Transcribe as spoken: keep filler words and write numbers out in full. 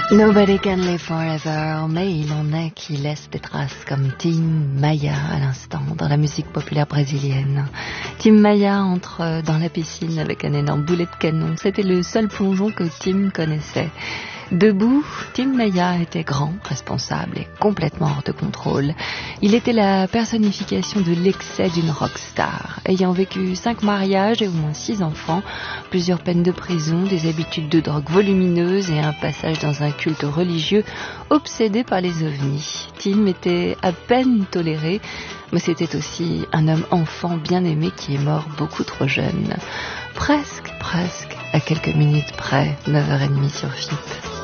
Nobody can live forever, mais il en est qui laissent des traces comme Tim Maia à l'instant dans la musique populaire brésilienne. Tim Maia entre dans la piscine avec un énorme boulet de canon. C'était le seul plongeon que Tim connaissait. Debout, Tim Maia était grand, responsable et complètement hors de contrôle. Il était la personnification de l'excès d'une rockstar. Ayant vécu cinq mariages et au moins six enfants, plusieurs peines de prison, des habitudes de drogue volumineuses et un passage dans un culte religieux obsédé par les ovnis. Tim était à peine toléré, mais c'était aussi un homme enfant bien aimé qui est mort beaucoup trop jeune. Presque, presque, à quelques minutes près, neuf heures trente sur F I P.